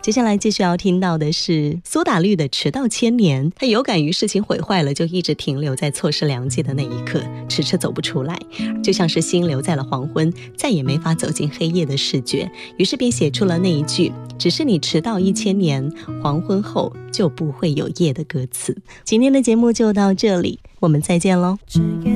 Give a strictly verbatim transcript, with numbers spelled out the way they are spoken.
接下来继续要听到的是苏打绿的《迟到千年》，他有感于事情毁坏了，就一直停留在错失良机的那一刻，迟迟走不出来，就像是心留在了黄昏，再也没法走进黑夜的视觉，于是便写出了那一句只是你迟到一千年，黄昏后就不会有夜的歌词。今天的节目就到这里，我们再见喽。